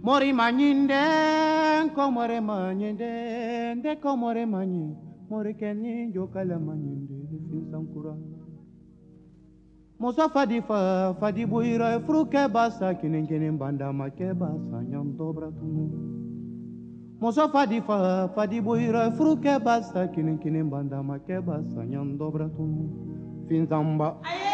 Mori manyinde, komore manyinde, de komore manyi, mori kenyi jokala manyinde, finsankura. Mosa fadi buira, fruke basa, kinin banda make basa, nyam dobra tunu. Mosa fadi buira, fruke basa, kinin banda make basa, nyam dobra tunu. Finzamba.